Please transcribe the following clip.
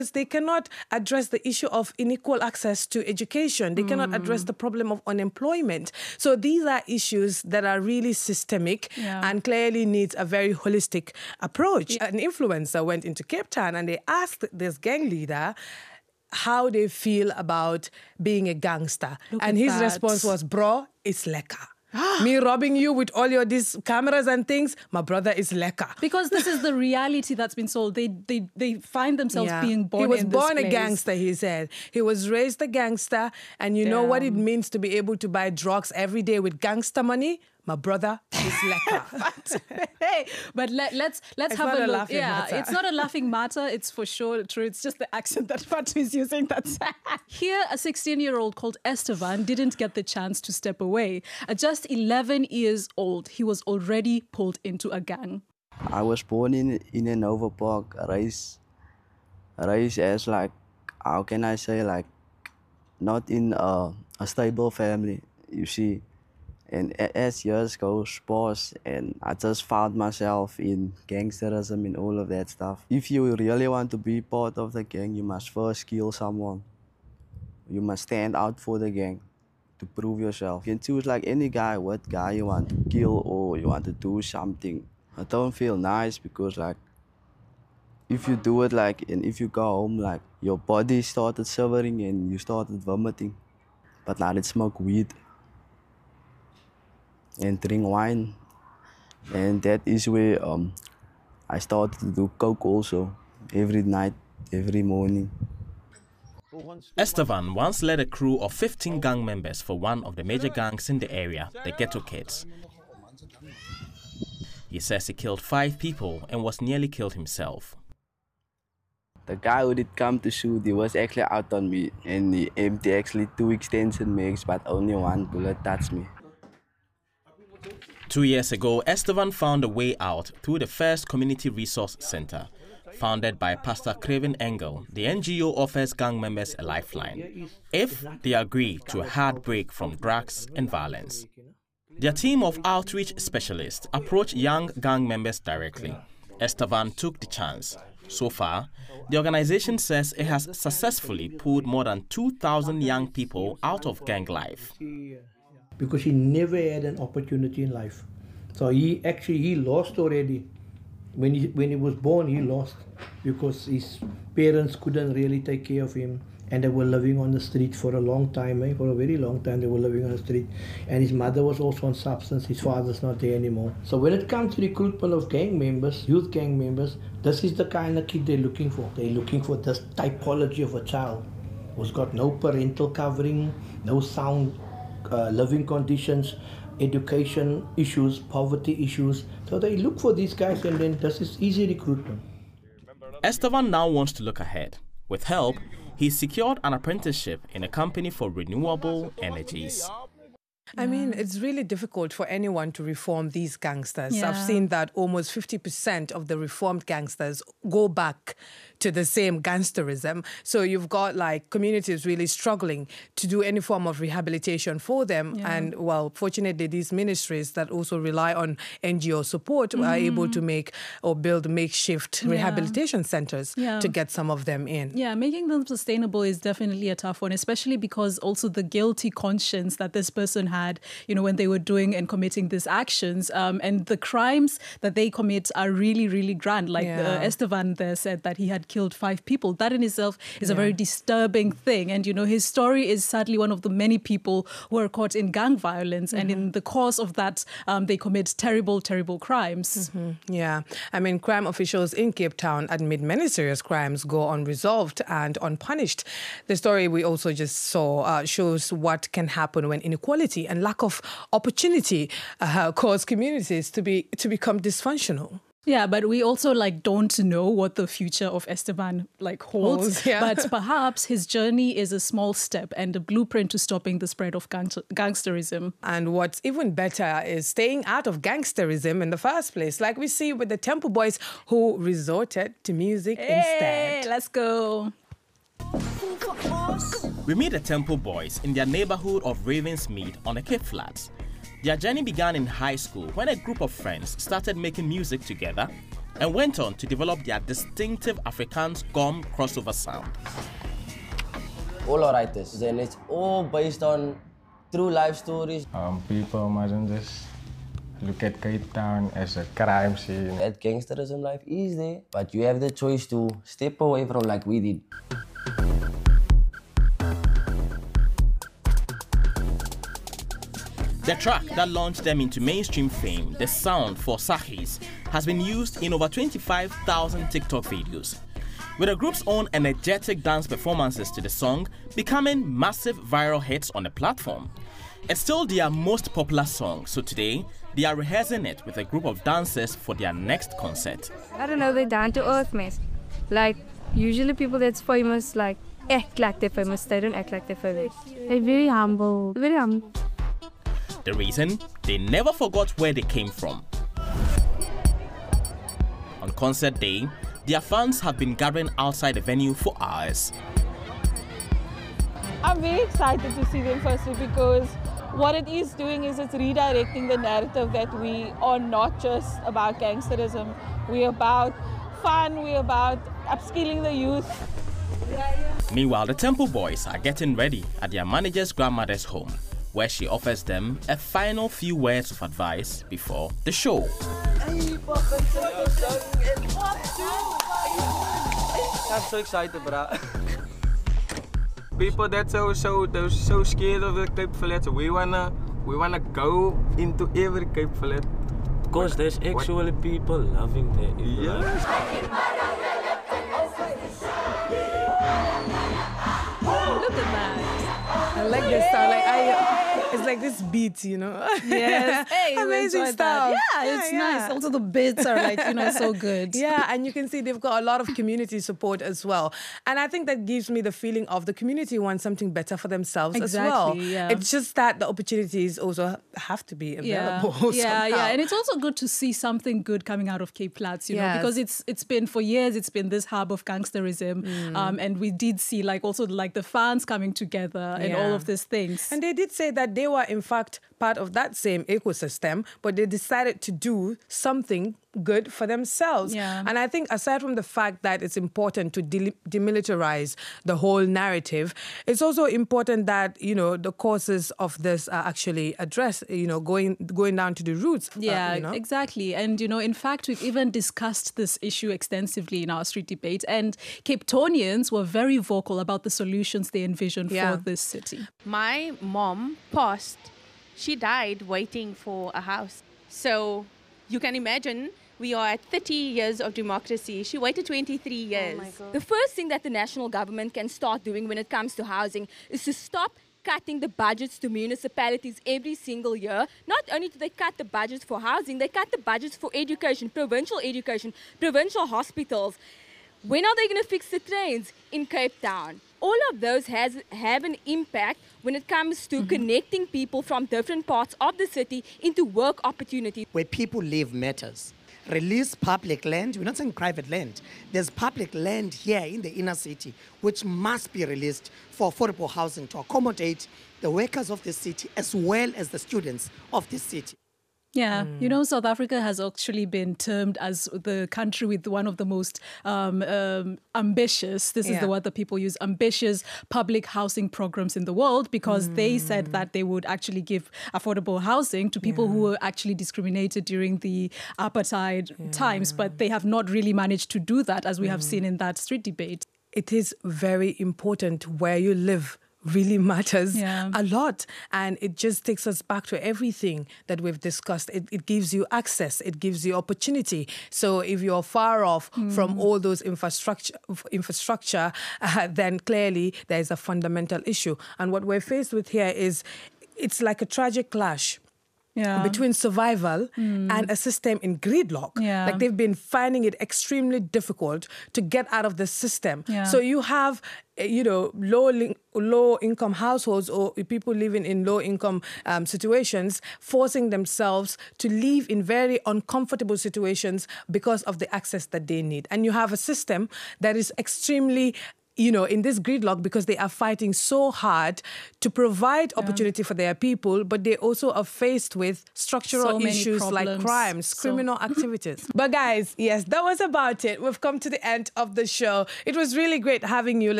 They cannot address the issue of unequal access to education. They cannot address the problem of unemployment. So these are issues that are really systemic and clearly needs a very holistic approach. An influencer went into Cape Town and they asked this gang leader how they feel about being a gangster. And his response was, bro, it's lekker. Me robbing you with all these cameras and things, my brother is lekker. Because this is the reality that's been sold. They find themselves being born in this place. He was born a gangster, he said. He was raised a gangster, and you know what it means to be able to buy drugs every day with gangster money? My brother is lekker. Hey, but let's have a look. Matter. It's not a laughing matter. It's for sure true. It's just the accent that Fatu is using. That's here. A 16-year-old called Estevan didn't get the chance to step away. At just 11 years old, he was already pulled into a gang. I was born in a Nova Park, raised as like, how can I say, like, not in a stable family, you see. And as years goes past, and I just found myself in gangsterism and all of that stuff. If you really want to be part of the gang, you must first kill someone. You must stand out for the gang to prove yourself. You can choose like any guy, what guy you want to kill or you want to do something. I don't feel nice because like, if you do it like, and if you go home like, your body started shivering and you started vomiting. But now let's smoke weed and drink wine, and that is where I started to do coke also, every night, every morning. Estevan once led a crew of 15 gang members for one of the major gangs in the area, the Ghetto Kids. He says he killed 5 people and was nearly killed himself. The guy who did come to shoot, he was actually out on me, and he emptied actually 2 extension mags, but only 1 bullet touched me. 2 years ago, Estevan found a way out through the first community resource center. Founded by Pastor Craven Engel, the NGO offers gang members a lifeline if they agree to a hard break from drugs and violence. Their team of outreach specialists approach young gang members directly. Estevan took the chance. So far, the organization says it has successfully pulled more than 2,000 young people out of gang life. Because he never had an opportunity in life. So he lost already. When he was born, he lost because his parents couldn't really take care of him, and they were living on the street for a long time. For a very long time they were living on the street, and his mother was also on substance. His father's not there anymore. So when it comes to recruitment of gang members, youth gang members, this is the kind of kid they're looking for. They're looking for this typology of a child who's got no parental covering, no sound living conditions, education issues, poverty issues. So they look for these guys, and then this is easy recruitment. Estevan now wants to look ahead. With help, he secured an apprenticeship in a company for renewable energies. I mean, it's really difficult for anyone to reform these gangsters. I've seen that almost 50% of the reformed gangsters go back to the same gangsterism. So you've got like communities really struggling to do any form of rehabilitation for them. And well, fortunately, these ministries that also rely on NGO support are able to make or build makeshift rehabilitation centers to get some of them in. Yeah, making them sustainable is definitely a tough one, especially because also the guilty conscience that this person had, you know, when they were doing and committing these actions, and the crimes that they commit are really, really grand. Like Estevan there said that he had killed 5 people. That in itself is a very disturbing thing. And, you know, his story is sadly one of the many people who are caught in gang violence. And in the course of that, they commit terrible, terrible crimes. Yeah. I mean, crime officials in Cape Town admit many serious crimes go unresolved and unpunished. The story we also just saw shows what can happen when inequality and lack of opportunity cause communities to become dysfunctional. Yeah, but we also don't know what the future of Estevan holds. But perhaps his journey is a small step and a blueprint to stopping the spread of gangsterism. And what's even better is staying out of gangsterism in the first place, like we see with the Temple Boys who resorted to music instead. Let's go. We meet the Temple Boys in their neighborhood of Ravensmead on the Cape Flats. Their journey began in high school when a group of friends started making music together and went on to develop their distinctive Afrikaans gqom crossover sound. All our writers, and it's all based on true life stories. People mustn't just look at Cape Town as a crime scene. That gangsterism life is there, but you have the choice to step away from like we did. The track that launched them into mainstream fame, the sound for Saggies, has been used in over 25,000 TikTok videos, with the group's own energetic dance performances to the song becoming massive viral hits on the platform. It's still their most popular song, so today they are rehearsing it with a group of dancers for their next concert. I don't know, they're down to earth, mate. Like, usually people that's famous, like, act like they're famous, they don't act like they're famous. They're very humble, very humble. The reason? They never forgot where they came from. On concert day, their fans have been gathering outside the venue for hours. I'm very excited to see them firstly because what it is doing is it's redirecting the narrative that we are not just about gangsterism. We're about fun, we're about upskilling the youth. Meanwhile, the Temple Boys are getting ready at their manager's grandmother's home, where she offers them a final few words of advice before the show. I'm so excited, bro. People that so scared of the Cape Flats, we wanna go into every Cape Flat. Because there's actually people loving that. Yes. Look at that. I like this sound. It's like this beat, you know. Yes. Hey, amazing stuff. Yeah, it's nice. Also, the bits are like, so good. Yeah, and you can see they've got a lot of community support as well. And I think that gives me the feeling of the community wants something better for themselves as well. Yeah. It's just that the opportunities also have to be available. Yeah. And it's also good to see something good coming out of Cape Flats, you know, because it's been for years, it's been this hub of gangsterism. And we did see also the fans coming together and all of these things. And they did say that they were in fact part of that same ecosystem, but they decided to do something good for themselves. Yeah. And I think aside from the fact that it's important to demilitarize the whole narrative, it's also important that, the causes of this are actually addressed, going down to the roots. Yeah, exactly. And, in fact, we've even discussed this issue extensively in our street debate, and Cape Townians were very vocal about the solutions they envisioned for this city. My mom passed. She died waiting for a house. So you can imagine we are at 30 years of democracy. She waited 23 years. Oh my God. The first thing that the national government can start doing when it comes to housing is to stop cutting the budgets to municipalities every single year. Not only do they cut the budgets for housing, they cut the budgets for education, provincial hospitals. When are they going to fix the trains in Cape Town? All of those have an impact when it comes to connecting people from different parts of the city into work opportunities. Where people live matters. Release public land. We're not saying private land. There's public land here in the inner city which must be released for affordable housing to accommodate the workers of the city as well as the students of the city. Yeah, South Africa has actually been termed as the country with one of the most ambitious, this is the word that people use, ambitious public housing programs in the world, because they said that they would actually give affordable housing to people who were actually discriminated during the apartheid times, but they have not really managed to do that, as we have seen in that street debate. It is very important where you live. Really matters a lot, and it just takes us back to everything that we've discussed. It gives you access, it gives you opportunity. So if you're far off from all those infrastructure, then clearly there's a fundamental issue. And what we're faced with here is it's like a tragic clash. Between survival and a system in gridlock. Like they've been finding it extremely difficult to get out of the system. So you have, low income households or people living in low income situations forcing themselves to live in very uncomfortable situations because of the access that they need. And you have a system that is extremely in this gridlock because they are fighting so hard to provide opportunity for their people, but they also are faced with structural issues like crimes, criminal activities. But guys, yes, that was about it. We've come to the end of the show. It was really great having you.